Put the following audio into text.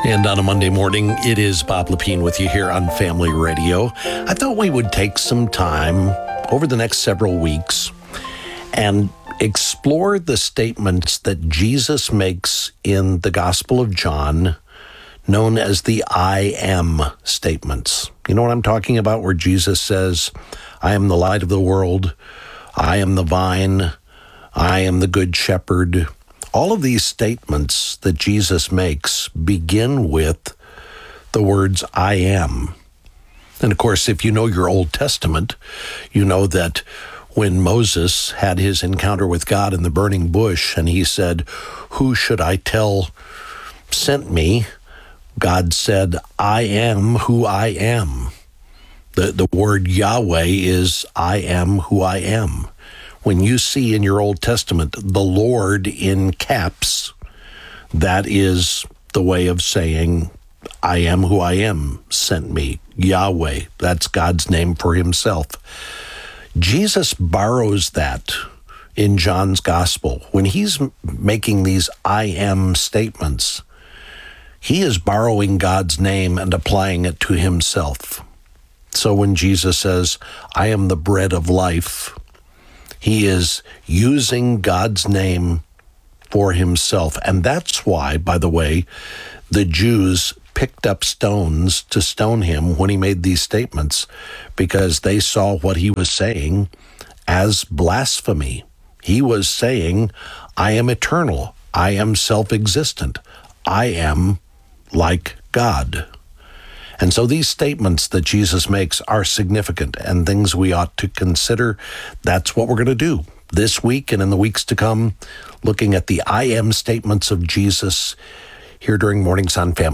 And on a Monday morning, it is Bob Lepine with you here on Family Radio. I thought we would take some time over the next several weeks and explore the statements that Jesus makes in the Gospel of John, known as the I am statements. You know what I'm talking about? Where Jesus says, I am the light of the world, I am the vine, I am the good shepherd. All of these statements that Jesus makes begin with the words, I am. And of course, if you know your Old Testament, you know that when Moses had his encounter with God in the burning bush, and he said, who should I tell sent me? God said, I am who I am. The word Yahweh is, I am who I am. When you see in your Old Testament the Lord in caps, that is the way of saying, I am who I am, sent me. Yahweh, that's God's name for himself. Jesus borrows that in John's Gospel. When he's making these I am statements, he is borrowing God's name and applying it to himself. So when Jesus says, I am the bread of life, he is using God's name for himself. And that's why, by the way, the Jews picked up stones to stone him when he made these statements, because they saw what he was saying as blasphemy. He was saying, I am eternal. I am self-existent. I am like God. And so these statements that Jesus makes are significant and things we ought to consider. That's what we're going to do this week and in the weeks to come, looking at the I am statements of Jesus here during Mornings on Family.